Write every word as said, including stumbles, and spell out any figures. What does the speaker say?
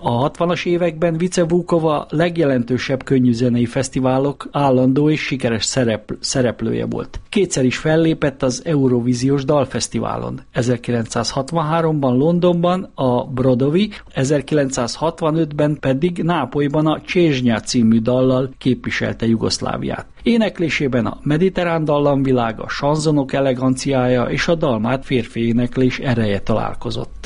A hatvanas években Vicevúkova legjelentősebb könnyűzenei fesztiválok állandó és sikeres szerep, szereplője volt. Kétszer is fellépett az Eurovíziós Dalfesztiválon. ezerkilencszázhatvanháromban Londonban a Brodovi, ezerkilencszázhatvanötben pedig Nápolyban a Csezsnya című dallal képviselte Jugoszláviát. Éneklésében a mediterrán dallamvilág, a sanzonok eleganciája és a dalmát férfi éneklés ereje találkozott.